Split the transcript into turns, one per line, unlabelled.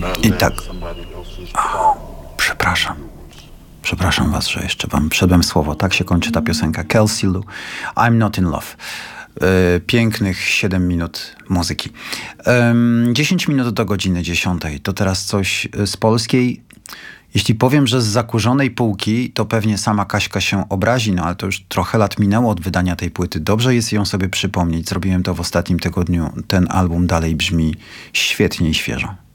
I tak. Przepraszam. Przepraszam was, że jeszcze wam wszedłem w słowo. Tak się kończy ta piosenka. Kelsey Lu, I'm Not In Love. Pięknych 7 minut muzyki. 10 minut do godziny 10. To teraz coś z polskiej. Jeśli powiem, że z zakurzonej półki, to pewnie sama Kaśka się obrazi, no ale to już trochę lat minęło od wydania tej płyty. Dobrze jest ją sobie przypomnieć. Zrobiłem to w ostatnim tygodniu. Ten album dalej brzmi świetnie i świeżo.